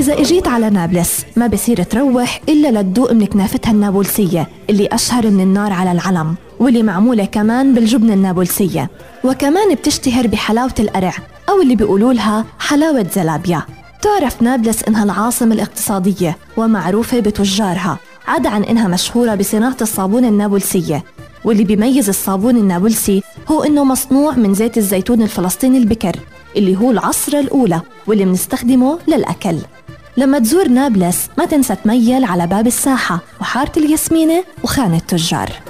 إذا إجيت على نابلس ما بصير تروح إلا لتدوق من كنافتها النابلسية اللي أشهر من النار على العلم، واللي معمولة كمان بالجبن النابلسية، وكمان بتشتهر بحلاوة القرع أو اللي بيقولوا لها حلاوة زلابيا. تعرف نابلس إنها العاصمة الاقتصادية ومعروفة بتجارها، عدا عن إنها مشهورة بصناعة الصابون النابلسية، واللي بيميز الصابون النابلسي هو إنه مصنوع من زيت الزيتون الفلسطيني البكر اللي هو العصرة الأولى واللي بنستخدمه للأكل. لما تزور نابلس ما تنسى تميل على باب الساحة وحارة الياسمينة وخان التجار.